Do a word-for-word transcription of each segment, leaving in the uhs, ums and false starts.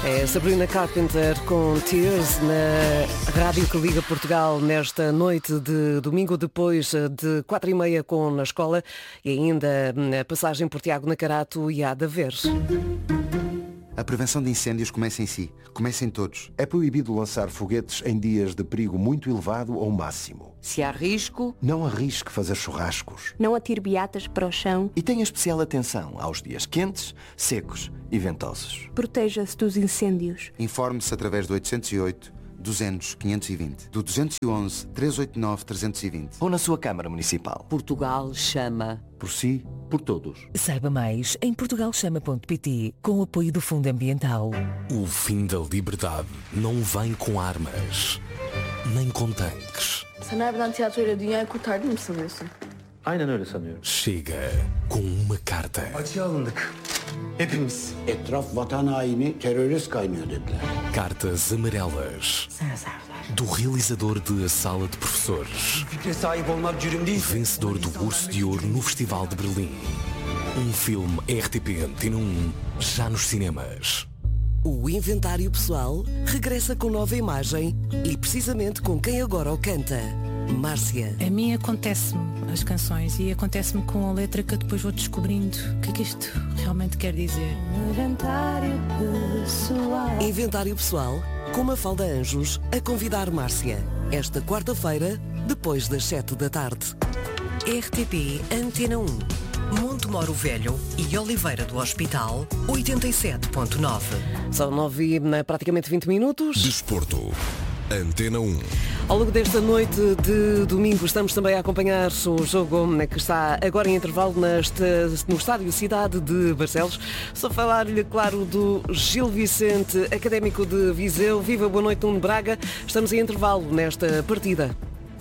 É Sabrina Carpenter com Tears na Rádio que Liga Portugal nesta noite de domingo, depois de quatro e meia com Na Escola e ainda a passagem por Tiago Nacarato e Ada Ver. A prevenção de incêndios começa em si, começa em todos. É proibido lançar foguetes em dias de perigo muito elevado ou máximo. Se há risco, não arrisque fazer churrascos. Não atire beatas para o chão. E tenha especial atenção aos dias quentes, secos e ventosos. Proteja-se dos incêndios. Informe-se através do oitocentos e oito, duzentos, quinhentos e vinte, do duzentos e onze, trezentos e oitenta e nove, trezentos e vinte. Ou na sua Câmara Municipal. Portugal chama. Por si, por todos. Saiba mais em portugal chama ponto pt, com o apoio do Fundo Ambiental. O fim da liberdade não vem com armas, nem com tanques. Sen harbiden tiyatroyla dünyayı kurtardın mı sanıyorsun? Aynen öyle sanıyorum. Chega com uma carta. Açığa alındık. Hepimiz. Etraf vatan haini, terörist kaynıyor dediler. Cartas amarelas. Do realizador de A Sala de Professores. Fikre sahip olmak cürüm değil. Vencedor do Urso de Ouro no Festival de Berlim. Um filme R T P Antena um, já nos cinemas. O Inventário Pessoal regressa com nova imagem e precisamente com quem agora o canta. Márcia. A mim acontece-me as canções e acontece-me com a letra que eu depois vou descobrindo o que é que isto realmente quer dizer. Inventário Pessoal. Inventário Pessoal com Mafalda Anjos a convidar Márcia. Esta quarta-feira, depois das sete da tarde. R T P Antena um. Montemoro Velho e Oliveira do Hospital, oitenta e sete ponto nove. São nove e praticamente vinte minutos. Desporto. Antena um. Ao longo desta noite de domingo estamos também a acompanhar o jogo que está agora em intervalo neste, no Estádio Cidade de Barcelos. Só falar-lhe, claro, do Gil Vicente, Académico de Viseu. Viva, boa noite, Nuno Braga. Estamos em intervalo nesta partida.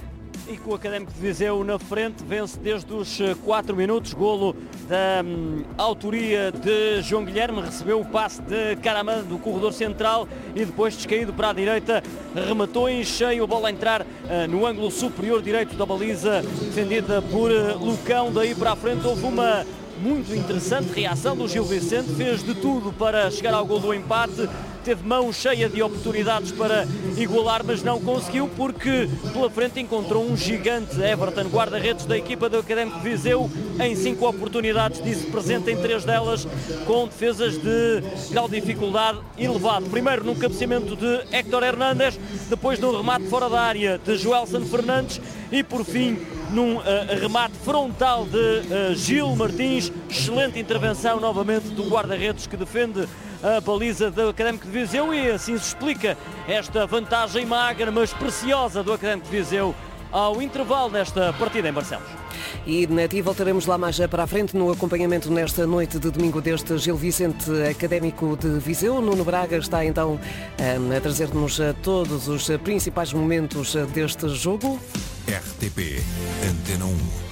E com o Académico de Viseu na frente, vence desde os quatro minutos, golo da hum, autoria de João Guilherme, recebeu o passe de Caramã do corredor central e depois descaído para a direita, rematou em cheio, a bola a entrar uh, no ângulo superior direito da baliza, defendida por uh, Lucão. Daí para a frente houve uma muito interessante reação do Gil Vicente, fez de tudo para chegar ao gol do empate, teve mão cheia de oportunidades para igualar, mas não conseguiu porque pela frente encontrou um gigante. Everton, guarda-redes da equipa do Académico de Viseu, em cinco oportunidades, disse presente em três delas, com defesas de grau de dificuldade elevado. Primeiro no cabeceamento de Héctor Hernández, depois no remate fora da área de Joelson Fernandes e por fim num uh, remate frontal de uh, Gil Martins. Excelente intervenção novamente do guarda-redes que defende a baliza do Académico de Viseu e assim se explica esta vantagem magra, mas preciosa do Académico de Viseu ao intervalo desta partida em Barcelos. E na T voltaremos lá mais para a frente no acompanhamento nesta noite de domingo deste Gil Vicente Académico de Viseu. Nuno Braga está então a trazer-nos todos os principais momentos deste jogo. R T P Antena um.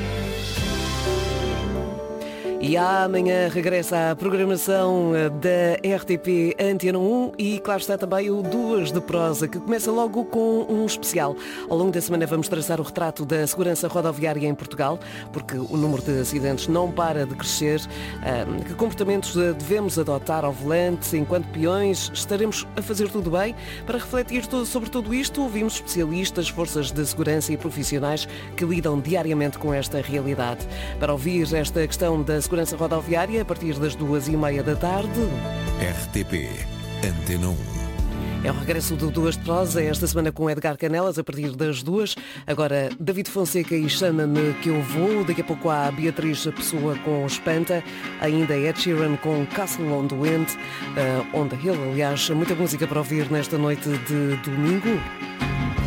E amanhã regressa a programação da R T P Antena um e claro está também o Duas de Prosa, que começa logo com um especial. Ao longo da semana vamos traçar o retrato da segurança rodoviária em Portugal, porque o número de acidentes não para de crescer. Que comportamentos devemos adotar ao volante enquanto peões? Estaremos a fazer tudo bem? Para refletir sobre tudo isto, ouvimos especialistas, forças de segurança e profissionais que lidam diariamente com esta realidade. Para ouvir esta questão da segurança rodoviária a partir das duas e meia da tarde. R T P Antena um. É o regresso do Duas de Prosa, esta semana com Edgar Canelas, a partir das duas. Agora, David Fonseca e Chama-me que eu vou. Daqui a pouco há a Beatriz Pessoa com Espanta. Ainda Ed Sheeran com Castle on the Wind. Uh, on the Hill, aliás, muita música para ouvir nesta noite de domingo.